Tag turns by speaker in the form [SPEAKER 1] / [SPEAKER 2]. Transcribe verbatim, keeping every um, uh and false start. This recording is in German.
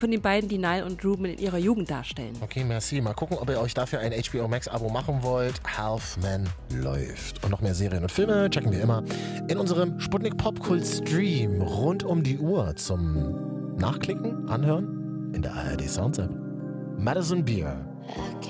[SPEAKER 1] von den beiden, die Nile und Ruben in ihrer Jugend darstellen.
[SPEAKER 2] Okay, merci. Mal gucken, ob ihr euch dafür ein H B O Max Abo machen wollt. Halfman läuft. Und noch mehr Serien und Filme checken wir immer in unserem Sputnik Popkult Stream rund um die Uhr zum Nachklicken, Anhören in der A R D Sounds App. Madison Beer.